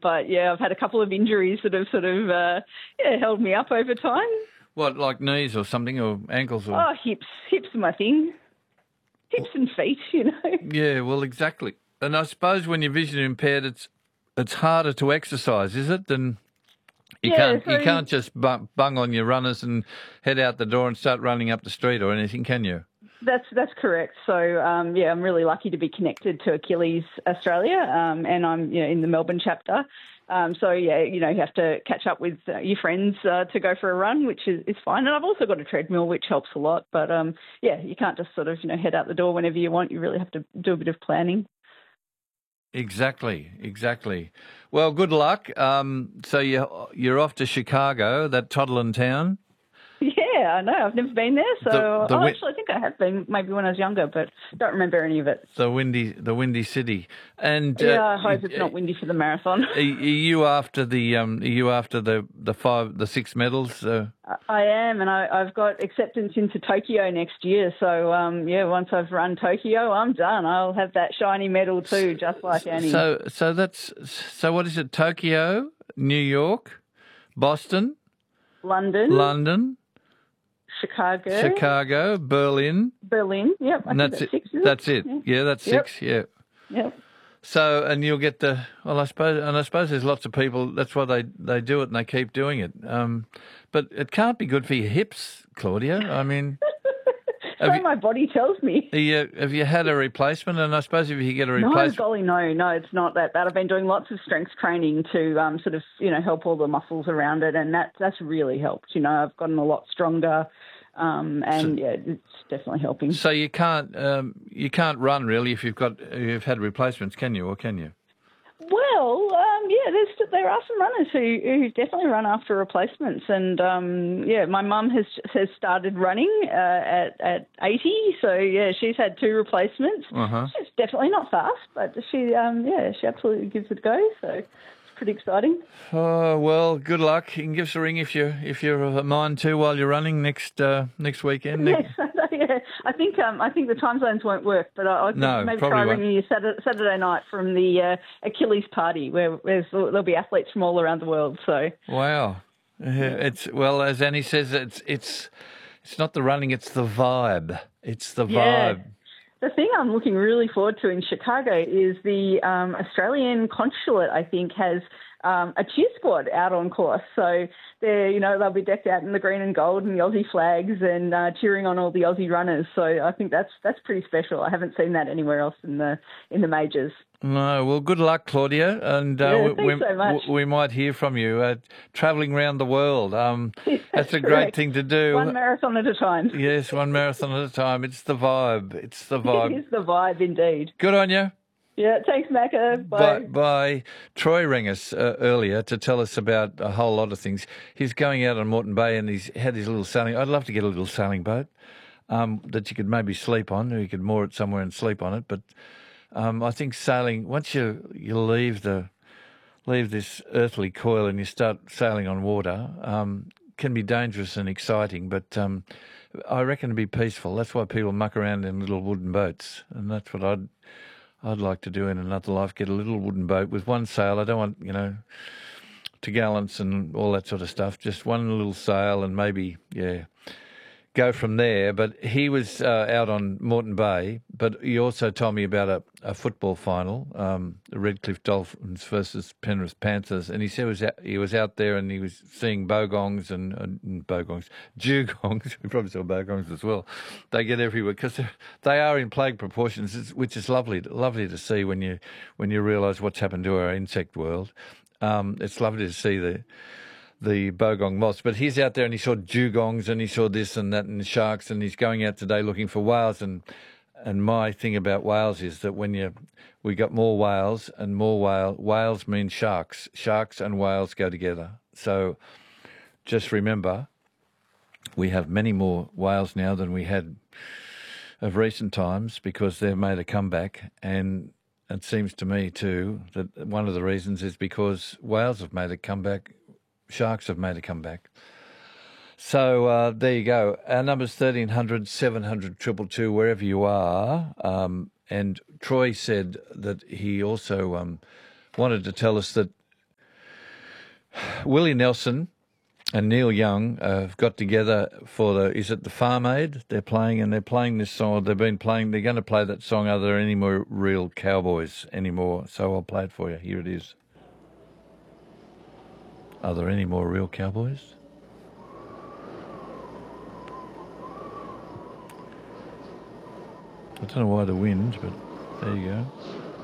But, yeah, I've had a couple of injuries that have sort of held me up over time. What, like knees or something, or ankles? Or... Oh, hips. Hips are my thing. Hips and feet, you know. Yeah, well, exactly. And I suppose when you're vision impaired, it's harder to exercise, is it? Than you can't just bung on your runners and head out the door and start running up the street or anything, can you? That's correct. So, I'm really lucky to be connected to Achilles Australia, and I'm in the Melbourne chapter. You have to catch up with your friends to go for a run, which is fine. And I've also got a treadmill, which helps a lot. But, you can't just sort of, head out the door whenever you want. You really have to do a bit of planning. Exactly. Well, good luck. So you're off to Chicago, that toddling town. Yeah, I know. I've never been there, so actually, I think I have been maybe when I was younger, but don't remember any of it. The windy city, and I hope it's not windy for the marathon. Are you after the 6 medals? I am, and I've got acceptance into Tokyo next year. So once I've run Tokyo, I'm done. I'll have that shiny medal too, just like Annie. So what is it? Tokyo, New York, Boston, London. Chicago, Berlin, yep. That's it. Yeah, that's 6, yeah. Yep. So, and you'll get I suppose there's lots of people, that's why they do it and they keep doing it. But it can't be good for your hips, Claudia. I mean... my body tells me. Have you had a replacement? And I suppose if you get a replacement... No, golly, no, it's not that bad. I've been doing lots of strength training to sort of, help all the muscles around it, and that's really helped. I've gotten a lot stronger, it's definitely helping. So you can't run really if you've had replacements, can you, or can you? Well, there are some runners who definitely run after replacements, and my mum has started running at 80, so she's had 2 replacements. She's definitely not fast, but she absolutely gives it a go. So it's pretty exciting. Oh well, good luck. You can give us a ring if you're of a mind to while you're running next weekend. Yes, yeah. I think the time zones won't work, but I could maybe try ringing you Saturday night from the Achilles party, where there'll be athletes from all around the world. So wow, it's as Annie says, it's not the running, it's the vibe. It's the vibe. The thing I'm looking really forward to in Chicago is the Australian consulate, I think, has a cheer squad out on course. So they'll be decked out in the green and gold and the Aussie flags and cheering on all the Aussie runners. So I think that's pretty special. I haven't seen that anywhere else in the majors. No, well, good luck, Claudia, and thanks so much. We might hear from you travelling around the world. That's a great thing to do. One marathon at a time. Yes, one marathon at a time. It's the vibe. It's the vibe. It is the vibe, indeed. Good on you. Yeah, thanks, Macca. Bye. Bye. Troy rang us earlier to tell us about a whole lot of things. He's going out on Moreton Bay and he's had his little sailing. I'd love to get a little sailing boat that you could maybe sleep on, or you could moor it somewhere and sleep on it, but... I think sailing, once you leave this earthly coil and you start sailing on water, can be dangerous and exciting, but I reckon it'd be peaceful. That's why people muck around in little wooden boats, and that's what I'd like to do in another life, get a little wooden boat with one sail. I don't want, togallants and all that sort of stuff, just one little sail and maybe, go from there. But he was out on Moreton Bay, but he also told me about a football final, the Redcliffe Dolphins versus Penrith Panthers, and he said he was out there and he was seeing dugongs. We probably saw bogongs as well. They get everywhere because they are in plague proportions, which is lovely to see when you realise what's happened to our insect world. It's lovely to see the bogong moths, but he's out there and he saw dugongs and he saw this and that and sharks, and he's going out today looking for whales. And my thing about whales is that we got more whales and more whales mean sharks. Sharks and whales go together. So just remember, we have many more whales now than we had of recent times because they've made a comeback. And it seems to me too that one of the reasons is because whales have made a comeback. Sharks have made a comeback. So there you go. Our number's 1300 700 222, wherever you are. And Troy said that he also wanted to tell us that Willie Nelson and Neil Young have got together for is it the Farm Aid? They're playing this song. They're going to play that song. Are there any more real cowboys anymore? So I'll play it for you. Here it is. Are there any more real cowboys? I don't know why the wind, but there you go.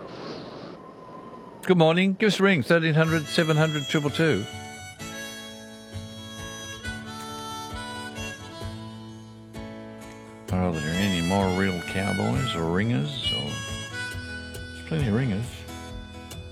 Good morning. Give us a ring, 1300 700 222. Are there any more real cowboys or ringers? There's plenty of ringers.